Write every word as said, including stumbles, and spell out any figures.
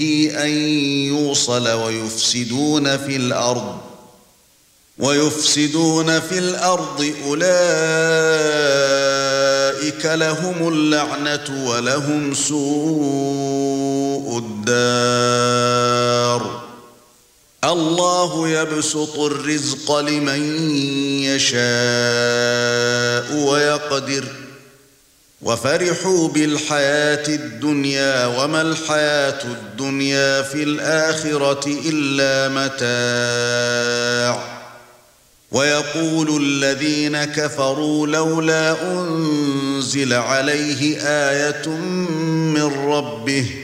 أن يوصل ويفسدون في الأرض ويفسدون في الأرض أولئك لهم اللعنة ولهم سوء الدار الله يبسط الرزق لمن يشاء ويقدر وفرحوا بالحياة الدنيا وما الحياة الدنيا في الآخرة إلا متاع ويقول الذين كفروا لولا أنزل عليه آية من ربه